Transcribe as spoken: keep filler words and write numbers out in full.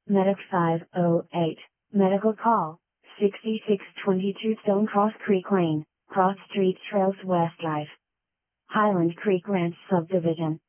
Medic five oh eight, Medical Call, sixty-six twenty-two Stonecross Creek Lane, Cross Street Trails West Drive, Highland Creek Ranch Subdivision.